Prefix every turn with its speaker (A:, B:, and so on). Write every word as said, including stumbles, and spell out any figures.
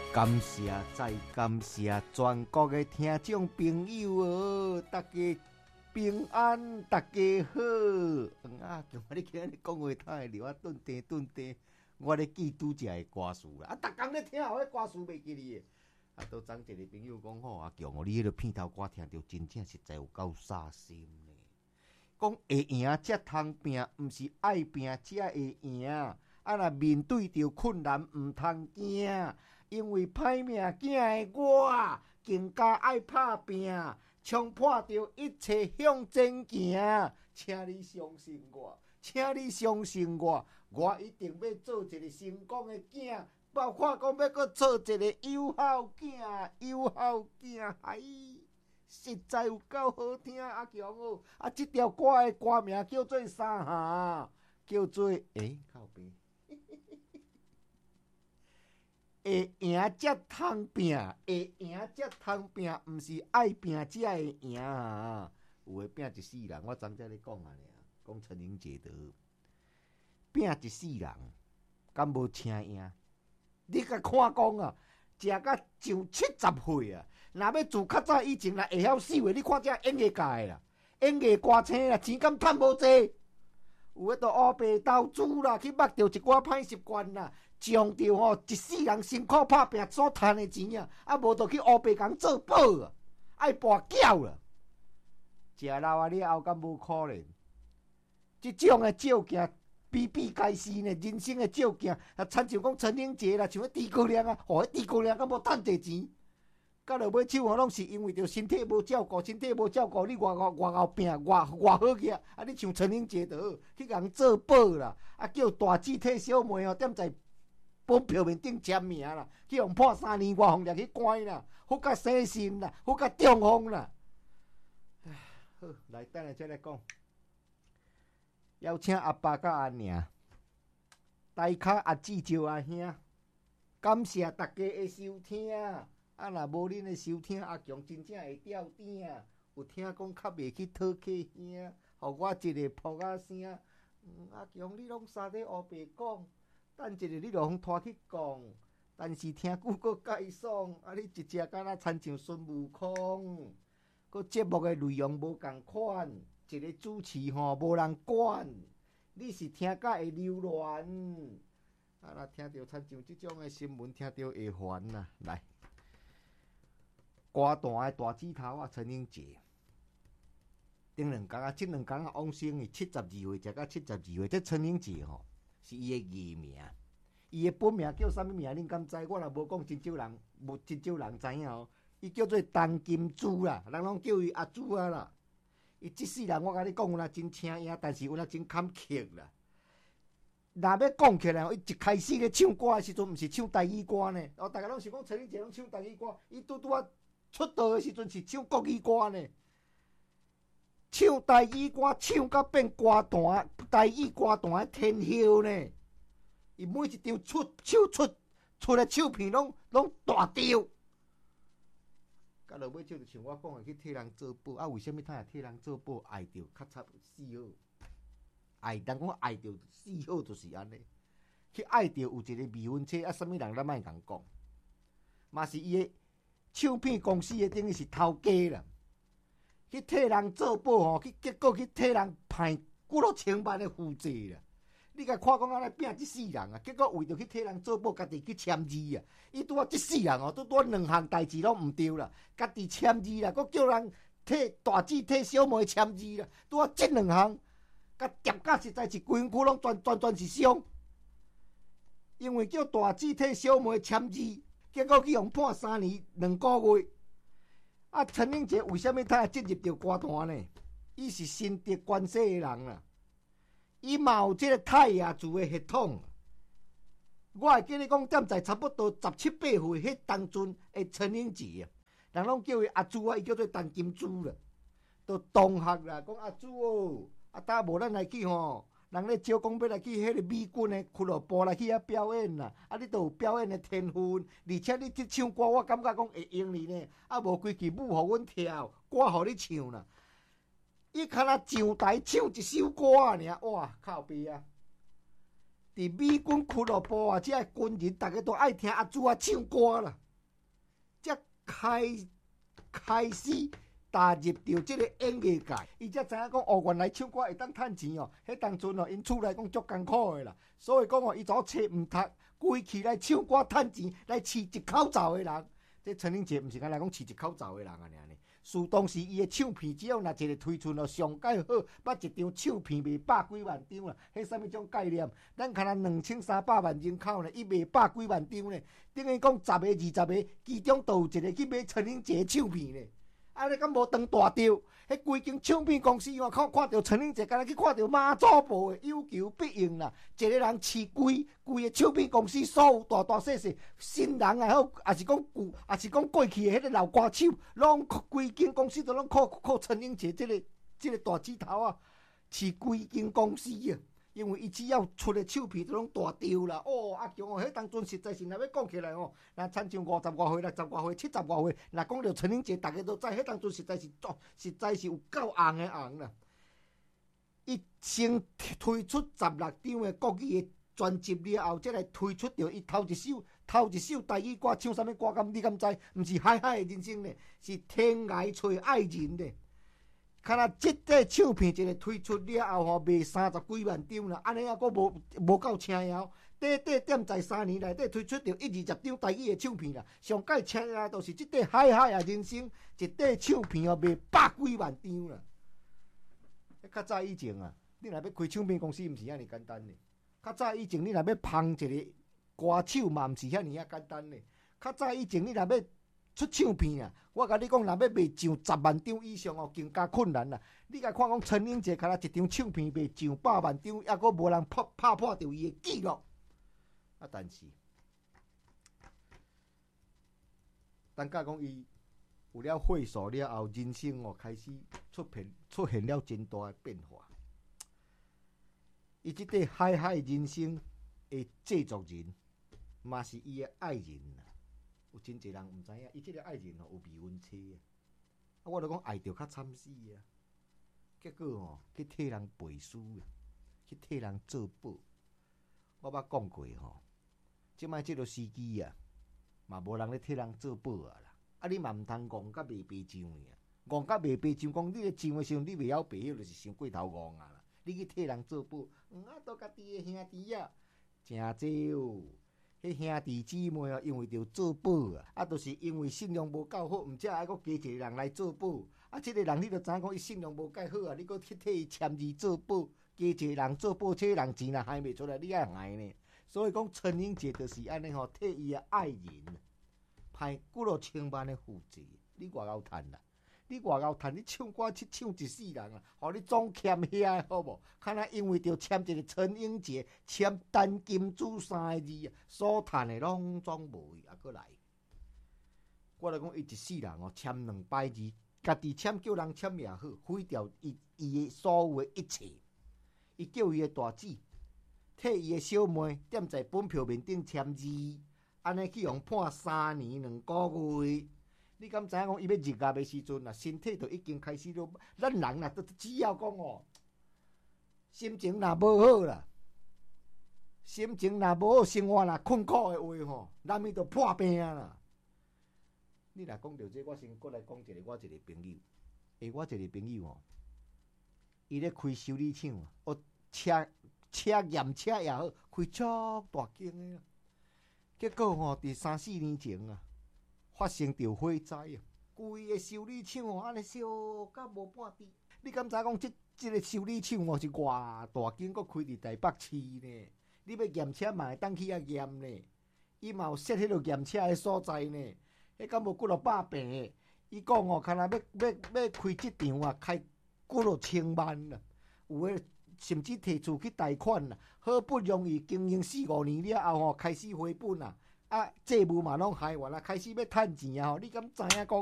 A: 感谢再感谢全国的听众朋友哦，大家平安，大家好。啊，今日你今日讲话太离我顿地顿地，我咧记拄只的歌词啦。啊，逐工咧听后，迄歌词袂记哩。啊，都昨一个朋友讲吼，阿强哦，你迄个片头歌听着真正实在有够煞心呢。讲会赢才通拼，毋是爱拼才会赢。啊，若面对着困难，毋通惊。因为歹命囝的我，更加爱拍拼，冲破着一切向前行。请你相信我，请你相信我，我一定要做一个成功的囝，包括讲要搁做一个友好囝，友好囝，嗨，实在有够好听，阿强哦！啊，这条歌的歌名叫做啥哈？叫做诶、欸，靠边。会赢才通拼，会赢才通拼，毋是爱拼才会赢啊！有诶拼一世人，我昨仔咧讲啊，讲陈英杰的拼一世人，敢无请赢？你甲看讲啊，食甲上七十岁啊，若要自较早以前啦，会晓死诶，你看这演艺界啦，演艺歌星啦，钱敢趁无济？有迄个乌白投资啦，去捌着一寡歹习惯啦。将着吼一世人辛苦打拼所赚的钱啊，啊无就去乌白工做宝啊，爱跋筊啦。食老啊了后，敢无可能？即种的照镜比比皆是呢，人生的照镜啊，亲像讲陈英杰啦，像迄诸葛亮啊，哦，迄诸葛亮敢无趁侪钱？到落尾手吼，拢是因为着身体无照顾，身体无照顾，你外后外后拼外外好去啊！啊，你像陈英杰就好，去甲人做宝啦，啊叫大姊体小妹哦，踮在本票面顶签名啦，去用判三年外放掠去关啦，好甲死心啦，好甲中风啦。唉，好，来等下再来讲。邀请阿爸甲阿娘，大卡阿姊招阿兄，感谢大家的收听。啊，若无恁的收听，阿强真正会掉顶。有听讲较袂去讨客兄，互我一个扑啊声。嗯，阿强你拢三日乌白讲。等一下，你就互拖去讲，但是听久阁介爽。啊，你一只敢若亲像孙悟空，阁节目的内容无共款，一个主持吼无人管，你是听甲会流乱。啊，若听到亲像即种的新闻，听到会烦呐。来，歌坛的大指头啊，陈英杰，顶两工啊，即两工啊，往生伊七十二岁，食到七十二岁，这陈英杰吼。是伊的艺名，伊的本名叫啥物名？恁敢知？我若无讲，真少人，无真少人知影哦。伊叫做陈金珠啦，人拢叫伊阿珠啊啦。伊即世人，我甲你讲，有若真请赢，但是有若真坎坷啦。若要讲起来，伊一开始咧唱歌的时阵，毋是唱台语歌呢。哦，大家拢是讲陈奕迅拢唱台语歌，伊拄拄啊出道的时阵是唱国语歌呢。唱台语歌唱到变歌坛，台语歌坛的天后呢！伊每一张出手出出的唱片拢拢大调。到落尾就像我讲的，去替人做宝啊！为什么他替人做宝？爱着较差四好，爱人讲爱着四好就是安尼。去爱着有一个未婚妻啊，啥物人咱莫共讲，嘛是伊的唱片公司的等于是头家啦。去替人做宝吼，去结果去替人派几落千万的负债啦！你甲看讲安尼拼一世人啊，结果为着去替人做宝，家己去签字啊！伊拄啊一世人哦，拄拄两项代志拢毋对啦，家己签字啦，佮叫人替大姊替小妹签字啦，拄啊这两项，甲叠甲实在是规身躯拢全全全是伤，因为叫大姊替小妹签字，结果去用判三年两个月。啊，陈英杰为什么他会进入到歌坛呢？伊是深得关系的人啦，伊嘛有这个泰雅族的血统。我会记你讲，踮在差不多十七八岁迄当阵的陈英杰啊，人拢叫伊阿珠啊，伊叫做陈金珠啦，都同学啦，讲阿珠哦，啊，搭无咱来去吼。人咧招讲要来去迄个美军的俱乐部来去遐表演啦，啊，你都有表演的天分，而且你去唱歌，我感觉讲会用你呢，啊，无规矩舞互阮跳，歌互你唱啦。伊敢若上台唱一首歌尔，哇，靠边啊！ 伫美军俱乐部啊，即个军人大家都爱听阿朱啊唱歌啦，才开开始踏入到即个演艺界，伊才知影讲哦，原来唱歌会当趁钱哦。迄当阵哦，因厝内讲足艰苦的啦，所以讲哦，伊早册毋读，规气来唱歌趁钱，来饲一口罩的人。这陈玲姐毋是干来讲饲一口罩的人啊，尔呢。属当时伊的唱片，只要若一个推出咯，上介好，捌一张唱片卖百几万张啦。迄啥物种概念？咱看咱两千三百万人口呢，伊卖百几万张呢。等于讲十个、二十个，其中都有一个去买陈玲姐唱片呢。安尼敢无当大着？迄规间唱片公司哦，看看到陈玲姐，敢若去看到妈祖婆的，有求必应啦。一个人饲规规个唱片公司，所有大大小小新人也好，也是讲旧，也是讲过去的迄个老歌手，拢规间公司都拢靠靠陈玲姐这个这个大指头啊，饲规间公司啊。因为伊只要出的唱片都拢大条啦，哦，阿强哦，迄当阵实在是若要讲起来哦，若亲像五十外岁、六十外岁、七十外岁，若讲到陈玲姐，大家都知，迄当阵实在是哦，实在是有够红的红啦。伊先推出十六张的国语的专辑了后，才来推出着伊头一首头一首台语歌，唱啥物歌？敢你敢知？毋是海海的人生呢，是天涯找爱人呢。看若即个唱片一个推出了后吼，卖三十几万张啦，安尼还阁无无够车摇。短短点在三年内底推出着一二十张台语的唱片啦，上届车摇都是即块海海啊人生，一块唱片哦卖百几万张啦。较早以前啊，你若要开唱片公司，毋是遐尼简单呢。较早以前，你若要捧一个歌手嘛，毋是遐尼啊简单呢。较早以前，你若要出唱片啊！我甲你讲，若要卖上十万张以上哦，更加困难啦。你甲看讲陈玲姐，敢若一张唱片卖上百万张，还阁无人拍拍破着伊的记录。啊，但是，等甲讲伊有了岁数了后，人生哦开始出现出现了真大的变化。伊即块海海人生的制作人，嘛是伊的爱人啦。有真侪人毋知影，伊即个爱人吼有未婚妻啊！啊，我著讲爱着较惨死啊！结果吼去替人背书啊，去替人做保。我捌讲过吼，即摆即个时机啊，嘛无人咧替人做保啊啦！啊，你嘛毋通戆甲卖白酱尔，戆甲卖白酱，讲你咧酱的时候，你袂晓白，迄就是伤过头戆啊啦！你去替人做保，嗯啊，都家己的兄弟啊，诚济哦。迄兄弟姊妹啊，因为着做保啊，啊，著是因为信用无够好，毋则还阁加一个人来做保。啊，即个人你著知影讲伊信用无介好啊，你阁去替伊签字做保，加一个人做保，这个人钱若还袂出来，你爱害呢。所以讲陈玲姐著是安尼吼，替伊的爱人派几落千万的负债，你外够趁啦。你外口趁你唱歌去唱一世人啊，互你总欠遐好无？看若因为着签一个陈英杰签单金子三个字啊，所趁的拢总无去，还阁来。我来讲，伊一世人哦，签两百字，家己签叫人签也好，毁掉伊伊的所有的一切。伊叫伊的大姊替伊的小妹踮在本票面顶签字，安尼去用判三年两个月。你敢知影讲伊要入衙的时阵啊，身体就已经开始了。咱人啦，只要讲哦，心情若无好啦，心情若无好，生活若困苦的话吼，难免就破病啦。你若讲到这，我先过来讲一个我一个朋友，诶，我一个朋友吼，伊咧开修理厂啊，哦，车车验车也好，开足大间的啦。结果吼，伫三四年前啊。发生着火灾啊！规个修理厂哦，安尼烧甲无半滴。你敢知讲即即个修理厂哦是偌大间，阁开伫台北市呢？你要验车嘛会当去遐验呢？伊嘛有设迄落验车的所在呢？迄敢无几落百平？伊讲哦，看若要要要开即场啊，开几落千万啦。有诶，甚至摕厝去贷款啦。好不容易经营四五年了后吼，开始回本啦。啊，债务嘛拢害完啦，开始要趁钱啊！吼，你敢知影讲？